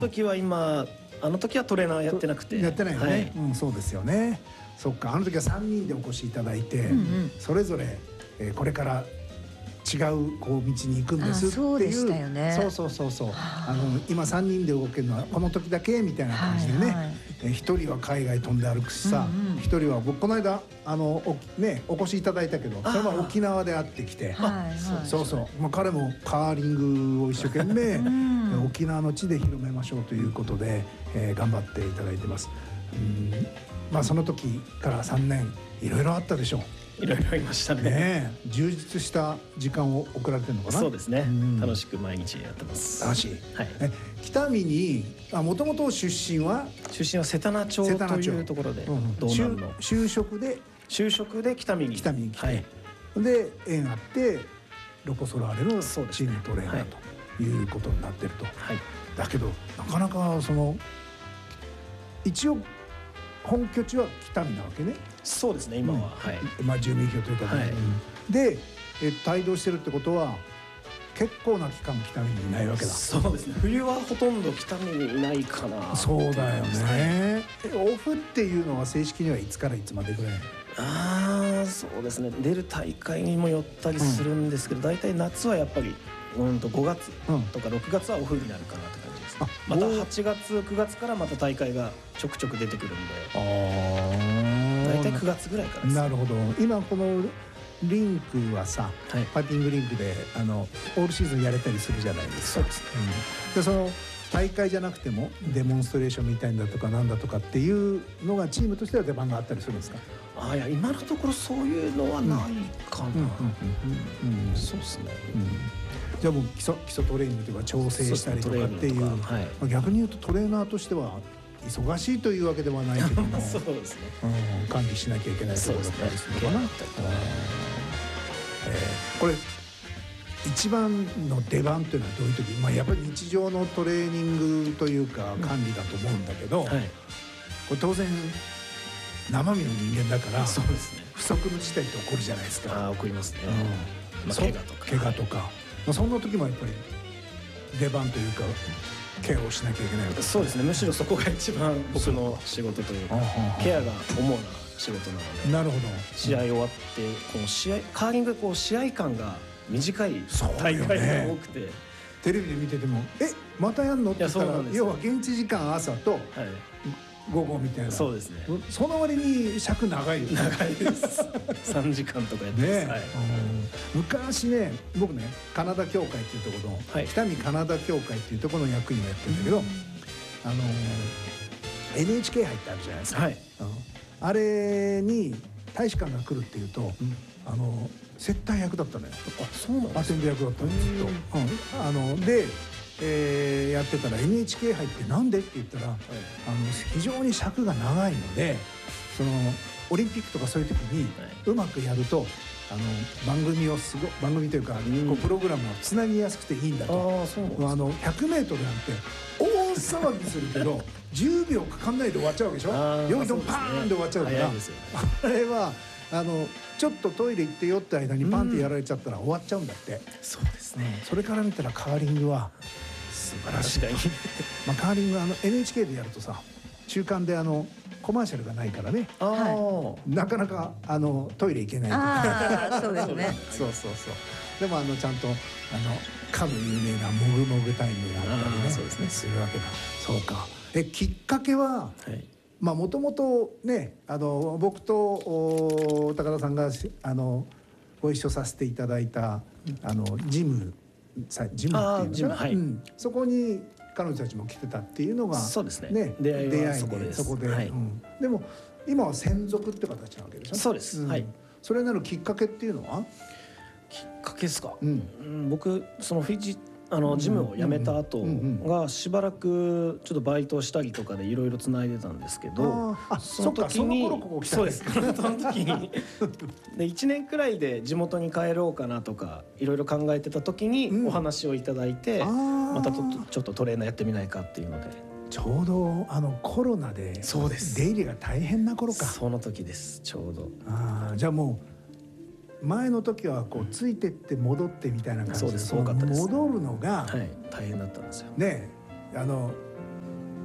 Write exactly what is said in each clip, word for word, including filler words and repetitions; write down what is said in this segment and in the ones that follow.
時は今あの時はトレーナーやってなくてやってないよね、 はい、 うん、そうですよね。そっか、あの時はさんにんでお越しいただいて、 うんうん、 それぞれ、えー、これから違うこう道に行くんですっていう。 そうでしたよね。 そうそうそうそう。あの今さんにんで動けるのはこの時だけみたいな感じでね。はいはい、えー、ひとりは海外飛んで歩くしさ、うんうん、ひとりは僕この間あのおねお越しいただいたけど、それは沖縄で会ってきて、はいはい、そうそう。まあ彼もカーリングを一生懸命、うん、沖縄の地で広めましょうということで、えー、頑張っていただいてます。うん、まあその時からさんねんいろいろあったでしょう。 いろいろありましたね。 ね、充実した時間を送られてるのかな。 そうですね、うん、楽しく毎日やってます。 楽しい、 はい、 え北見にもともと出身は出身は瀬田名町というところで、うん、道南の就職で就職で北見に北見に来て、 はい、 で縁あってロコ・ソラーレのチームトレーナーということになってると、はい、だけどなかなかその一応本拠地は北見なわけね。 そうですね、今は、うん、はい、 まあ住民票というか、はい、でえ帯同してるってことは結構な期間北見にいないわけだ。 そうですね、冬はほとんど北見にいないかな。 そうだよね。オフっていうのは正式にはいつからいつまでぐらい？ ああ、そうですね、出る大会にもよったりするんですけど、大体、うん、夏はやっぱりうんとごがつとかろくがつはオフになるかなって感じですね。またはちがつくがつからまた大会がちょくちょく出てくるんで、あ大体くがつぐらいからです、ね。 なるほど。今このリンクはさ、はい、パーティングリンクであのオールシーズンやれたりするじゃないですか。そうですね、うん、でその大会じゃなくてもデモンストレーションみたいんだとかなんだとかっていうのがチームとしては出番があったりするんですか？ あ、いや、今のところそういうのはないかな。そうですね、うん、 じゃあもう基礎、基礎トレーニングというか調整したりとかっていう、はい、逆に言うとトレーナーとしては忙しいというわけではないけどもそうですね、 うん、管理しなきゃいけないところだったりするかな。これ一番の出番というのはどういう時？まあやっぱり日常のトレーニングというか管理だと思うんだけど、うん、はい、これ当然生身の人間だから、そうですね、不測の事態って起こるじゃないですか。 あ、起こりますね、うん、まあ、怪我とか怪我とか、はい、まあ、そんな時もやっぱり出番というかケアをしなきゃいけないわけです。 そうですね、むしろそこが一番僕の仕事というか、ケアが主な仕事なので。 なるほど。 試合終わってこの試合カーリングこう試合感が短い大会が多くて、ね、 テレビで見てても「えまたやんの?」って言ったら、要は現地時間朝と午後みたいな。 そうですね、 その割に尺長いよね。 長いですさんじかんとかやってます、ね、はい、 昔ね、僕ねカナダ協会っていうところの、はい、北見カナダ協会っていうところの役員をやってるんだけど、うん、あの エヌエイチケー 杯ってあるじゃないですか、はい、あれに大使館が来るっていうと、うん、あの接待役だったのよ。 あ、そうなんですか。 アテンド役だったんですずっと、うん、あので、えー、やってたら エヌエイチケー 杯ってなんでって言ったら、はい、あの非常に尺が長いので、そのオリンピックとかそういう時にうまくやると、あの番組をすご番組というか、うん、こうプログラムをつなぎやすくていいんだと。あ、そうなんですか。あのひゃくメートルなんて大騒ぎするけどじゅうびょうかかんないで終わっちゃうわけでしょ。よいどんパーンで終わっちゃうから、ね、あれはあのちょっとトイレ行ってよって間にパンってやられちゃったら終わっちゃうんだって、うん、 そうですね。 それから見たらカーリングは素晴らしい。まあカーリングはあの エヌエイチケー でやるとさ、中間であのコマーシャルがないからね、あ、なかなかあのトイレ行けないとか。 あ、そうですねそうそうそう。でもあのちゃんとあのかの有名なもぐもぐタイムがあったりね、そうですね、するわけだ。そうか。え、きっかけは、はい、まあもともとね、あの僕と高田さんがあのご一緒させていただいたあのジムさジムっていうのかな、はい、うん、そこに彼女たちも来てたっていうのが、 そうですね、 ね、 出会いはそこで、そこで、 はい、 うん、でも今は専属って形なわけでしょ。 そうです、うん、はい。 それになるきっかけっていうのは？ きっかけですか、うん、うん、僕そのフィジあのジムを辞めた後がしばらくちょっとバイトしたりとかでいろいろつないでたんですけど、 あ、その時に、 そうです、その時にでいちねんくらいで地元に帰ろうかなとかいろいろ考えてた時にお話をいただいて、うん、またちょっとトレーナーやってみないかっていうので。 ちょうどあのコロナで出入りが大変な頃か。 その時です、ちょうど。 あ、じゃあもう前の時はこうついてって戻ってみたいな感じで、 そうです、多かったです。 戻るのが、 はい、大変だったんですよね。あの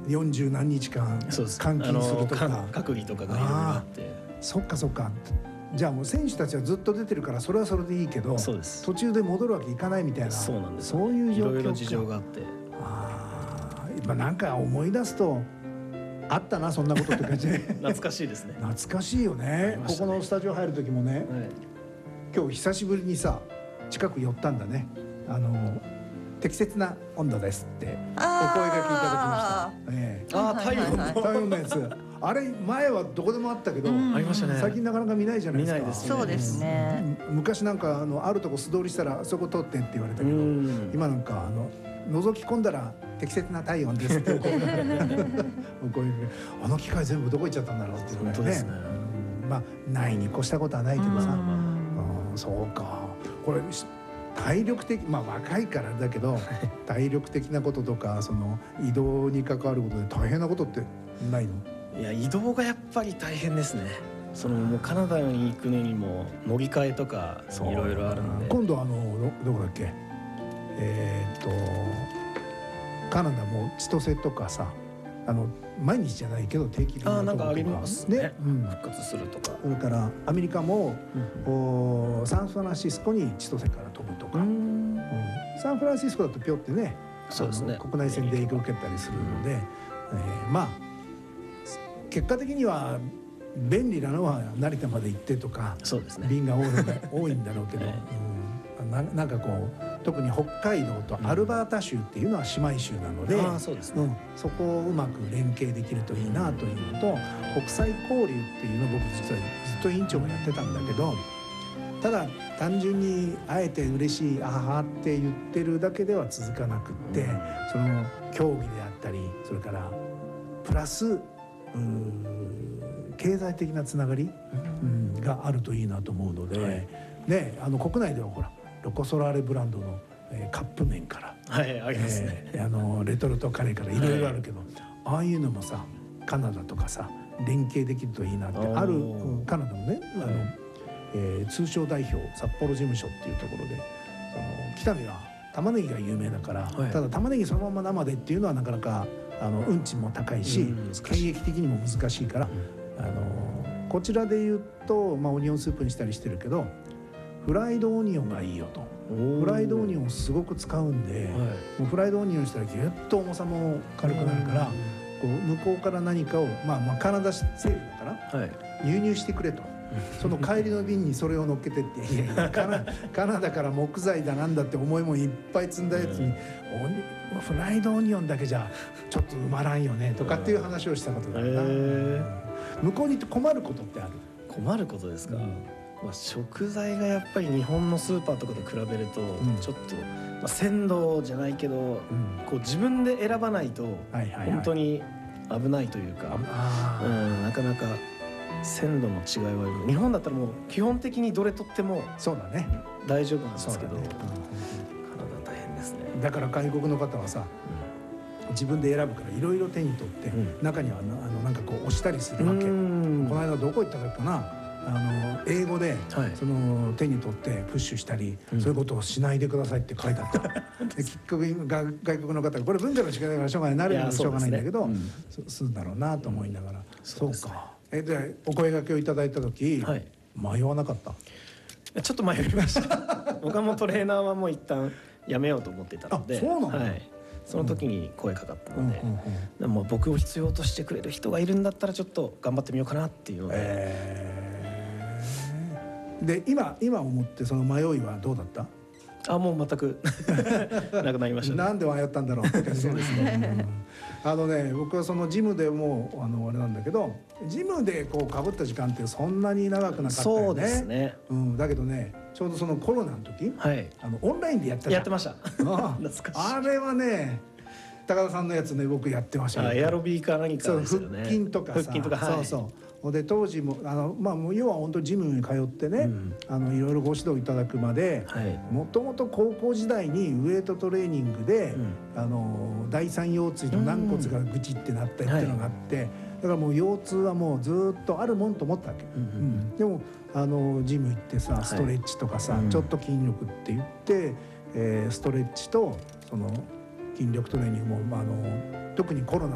よんじゅう何日間そうです監禁するとか隔離とかがいろいろあって。 そっかそっか。じゃあもう選手たちはずっと出てるからそれはそれでいいけど、 そうです。 途中で戻るわけいかないみたいな。 そうなんです、 ね、そういう状況か。 いろいろ事情があって。 ああ、まあなんか思い出すとあったなそんなことって感じで懐かしいですね。 懐かしいよ ね, ねここのスタジオ入る時もね、はい、今日久しぶりにさ近く寄ったんだね。あの適切な温度ですってお声がけいただきました。ええ、 ああ、体温の体温のやつ。あれ前はどこでもあったけど、 ありましたね。 最近なかなか見ないじゃないですか。 見ないですね。 そうですね。 昔なんかあのあるとこ素通りしたらそこ通ってって言われたけど、今なんかあの覗き込んだら適切な体温ですってお声がけ。あの機械全部どこ行っちゃったんだろうっていうぐらいね。 ですね。 まあないに越したことはないけどさ。そうか。これ体力的、まあ若いからだけど体力的なこととかその移動に関わることで大変なことってないの？ いや、移動がやっぱり大変ですね。そのもうカナダに行くのにも乗り換えとかいろいろあるので。 今度あの ど, どこだっけえー、っとカナダも千歳とかさ、あの毎日じゃないけど定期便がなんかありますね、うん、復活するとか。 それからアメリカも、うん、サンフランシスコに千歳から飛ぶとか、うん、サンフランシスコだとピョってね、 そうですね、 国内線で受けたりするので、うん、えー、まあ結果的には便利なのは成田まで行ってとか、 そうですね、 便が多い多いんだろうけど、はい、うん、な, なんかこう特に北海道とアルバータ州っていうのは姉妹州なので、うん、あ、そうですね、うん、そこをうまく連携できるといいなというのと、国際交流っていうのを僕実はずっと委員長がやってたんだけど、ただ単純にあえて嬉しいあはって言ってるだけでは続かなくって、うん、その競技であったり、それからプラス経済的なつながり、うん、があるといいなと思うので、はい、ね、あの国内ではほらロコ・ソラーレブランドの、えー、カップ麺から、 はい、ありますね、 えー、あのレトルトカレーからいろいろあるけど、はい、ああいうのもさカナダとかさ連携できるといいなって、ある、うん、カナダのね、あの、はい、えー、通商代表札幌事務所っていうところで、その北見は玉ねぎが有名だから、はい、ただ玉ねぎそのまま生でっていうのはなかなかあの運賃も高いし、検疫的にも難しいから、うん、あのこちらで言うと、まあ、オニオンスープにしたりしてるけどフライドオニオンがいいよと。フライドオニオンをすごく使うんで、はい、もうフライドオニオンしたらギュッと重さも軽くなるから、こう向こうから何かを、まあ、まあカナダ政府だから、はい、輸入してくれと。その帰りの便にそれを乗っけてって、いやいやカナ、カナダから木材だなんだって重いもんいっぱい積んだやつに、フライドオニオンだけじゃちょっと埋まらんよねとかっていう話をしたことだな。向こうに行って困ることってある？ 困ることですか、うん、まあ、食材がやっぱり日本のスーパーとかと比べるとちょっと、うん、まあ、鮮度じゃないけど、うん、こう自分で選ばないと本当に危ないというか、うん、なかなか鮮度の違いは日本だったらもう基本的にどれとってもそうだね、 大丈夫なんですけど、 ね、うん、 カナダ大変ですね。 だから外国の方はさ、うん、自分で選ぶからいろいろ手に取って、うん、中にはあのなんかこう押したりするわけ。この間どこ行ったかな、あの英語で、はい、その手に取ってプッシュしたり、うん、そういうことをしないでくださいって書いてあった。で結局外国の方がこれ文化の違いだからしょうがない、慣れるのはしょうがないんだけど、するんだろうなと思いながら、うん、そうか。えでお声掛けをいただいた時、はい、迷わなかった？ ちょっと迷いました。僕はもうトレーナーはもう一旦やめようと思ってたので、 あ、そうなの？ はい、その時に声かかったので、でも僕を必要としてくれる人がいるんだったらちょっと頑張ってみようかなっていうので、 えー、で今今思ってその迷いはどうだった？ あ、もう全くなくなりましたね。 なんで迷ったんだろうって感じ。そうですね。あのね、僕はそのジムでもあのあれなんだけど、ジムでこう被った時間ってそんなに長くなかったよね。 そうですね。 うん、だけどね、ちょうどそのコロナの時、はい、あのオンラインでやったじゃん。 やってました。 あ, あれはね、高田さんのやつね、僕やってましたよ。 エアロビーか何かですよね。 腹筋とかさ、 腹筋とか、はい、 そうそう。で当時もあの、まあ、要は本当ジムに通ってね、うん、あのいろいろご指導いただくまで、もともと高校時代にウエイトトレーニングで、うん、あの第三腰椎の軟骨がぐちってなったっていうのがあって、うん、はい、だからもう腰痛はもうずっとあるもんと思ったわけ、うんうん、でもあのジム行ってさストレッチとかさ、はい、ちょっと筋力って言って、えー、ストレッチとその筋力トレーニングも、まあ、あの特にコロナ